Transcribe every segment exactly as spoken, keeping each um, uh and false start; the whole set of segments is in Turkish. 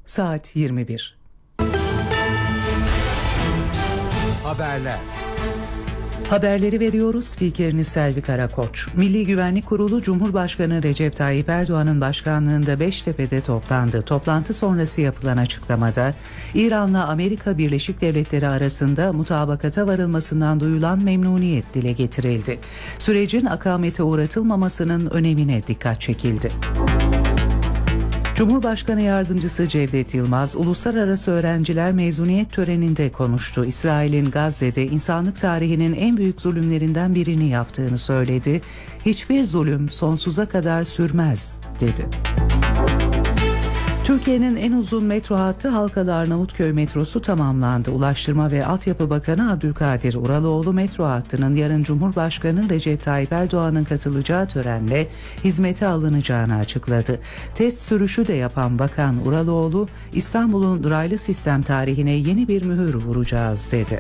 Saat yirmi bir. Haberler. Haberleri veriyoruz. Spikerini Selvi Karakoç. Milli Güvenlik Kurulu Cumhurbaşkanı Recep Tayyip Erdoğan'ın başkanlığında Beştepe'de toplandı. Toplantı sonrası yapılan açıklamada İran'la Amerika Birleşik Devletleri arasında mutabakata varılmasından duyulan memnuniyet dile getirildi. Sürecin akamete uğratılmamasının önemine dikkat çekildi. Cumhurbaşkanı Yardımcısı Cevdet Yılmaz, uluslararası öğrenciler mezuniyet töreninde konuştu. İsrail'in Gazze'de insanlık tarihinin en büyük zulümlerinden birini yaptığını söyledi. Hiçbir zulüm sonsuza kadar sürmez, dedi. Türkiye'nin en uzun metro hattı Halkalı Arnavutköy metrosu tamamlandı. Ulaştırma ve Altyapı Bakanı Abdülkadir Uraloğlu metro hattının yarın Cumhurbaşkanı Recep Tayyip Erdoğan'ın katılacağı törenle hizmete alınacağını açıkladı. Test sürüşü de yapan Bakan Uraloğlu, İstanbul'un raylı sistem tarihine yeni bir mühür vuracağız, dedi.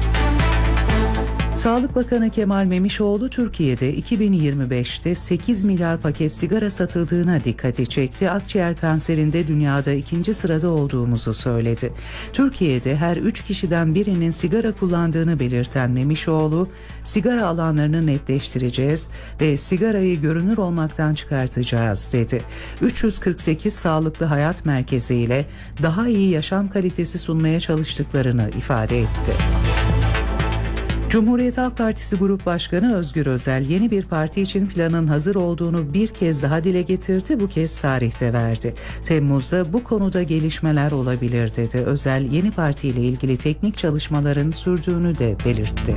Sağlık Bakanı Kemal Memişoğlu, Türkiye'de iki bin yirmi beşte sekiz milyar paket sigara satıldığına dikkati çekti. Akciğer kanserinde dünyada ikinci sırada olduğumuzu söyledi. Türkiye'de her üç kişiden birinin sigara kullandığını belirten Memişoğlu, sigara alanlarını netleştireceğiz ve sigarayı görünür olmaktan çıkartacağız, dedi. üç yüz kırk sekiz Sağlıklı Hayat Merkezi ile daha iyi yaşam kalitesi sunmaya çalıştıklarını ifade etti. Cumhuriyet Halk Partisi Grup Başkanı Özgür Özel, yeni bir parti için planın hazır olduğunu bir kez daha dile getirdi, bu kez tarihte verdi. Temmuz'da bu konuda gelişmeler olabilir, dedi. Özel, yeni partiyle ilgili teknik çalışmaların sürdüğünü de belirtti.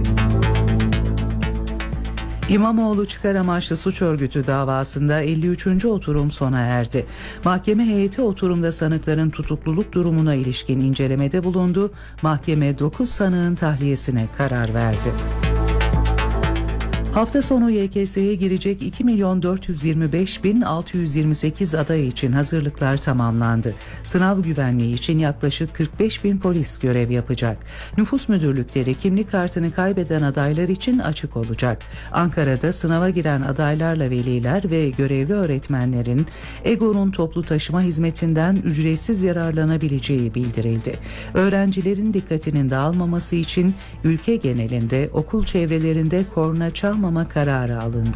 İmamoğlu çıkar amaçlı suç örgütü davasında elli üçüncü oturum sona erdi. Mahkeme heyeti oturumda sanıkların tutukluluk durumuna ilişkin incelemede bulundu. Mahkeme dokuz sanığın tahliyesine karar verdi. Hafta sonu Y K S'ye girecek iki milyon dört yüz yirmi beş bin altı yüz yirmi sekiz aday için hazırlıklar tamamlandı. Sınav güvenliği için yaklaşık kırk beş bin polis görev yapacak. Nüfus müdürlükleri kimlik kartını kaybeden adaylar için açık olacak. Ankara'da sınava giren adaylarla veliler ve görevli öğretmenlerin E G O'nun toplu taşıma hizmetinden ücretsiz yararlanabileceği bildirildi. Öğrencilerin dikkatinin dağılmaması için ülke genelinde okul çevrelerinde korna çalmaması kararı alındı.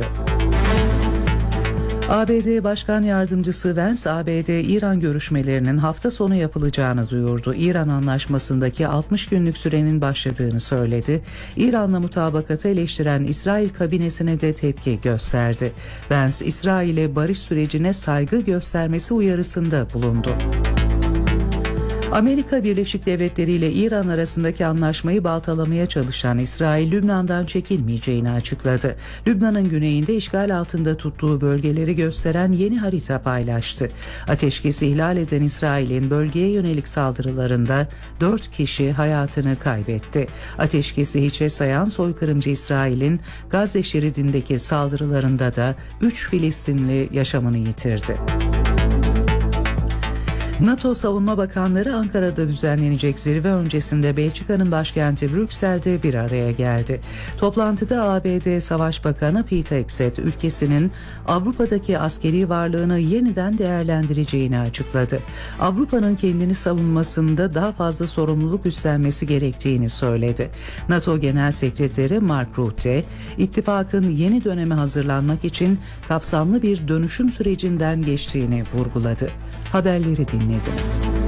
A B D Başkan Yardımcısı Vance, A B D-İran görüşmelerinin hafta sonu yapılacağını duyurdu. İran anlaşmasındaki altmış günlük sürenin başladığını söyledi. İran'la mutabakatı eleştiren İsrail kabinesine de tepki gösterdi. Vance, İsrail'e barış sürecine saygı göstermesi uyarısında bulundu. Amerika Birleşik Devletleri ile İran arasındaki anlaşmayı baltalamaya çalışan İsrail, Lübnan'dan çekilmeyeceğini açıkladı. Lübnan'ın güneyinde işgal altında tuttuğu bölgeleri gösteren yeni harita paylaştı. Ateşkesi ihlal eden İsrail'in bölgeye yönelik saldırılarında dört kişi hayatını kaybetti. Ateşkesi hiçe sayan soykırımcı İsrail'in Gazze şeridindeki saldırılarında da üç Filistinli yaşamını yitirdi. NATO Savunma Bakanları Ankara'da düzenlenecek zirve öncesinde Belçika'nın başkenti Brüksel'de bir araya geldi. Toplantıda A B D Savaş Bakanı Pete Hegseth, ülkesinin Avrupa'daki askeri varlığını yeniden değerlendireceğini açıkladı. Avrupa'nın kendini savunmasında daha fazla sorumluluk üstlenmesi gerektiğini söyledi. NATO Genel Sekreteri Mark Rutte, ittifakın yeni döneme hazırlanmak için kapsamlı bir dönüşüm sürecinden geçtiğini vurguladı. Haberleri dinlediniz.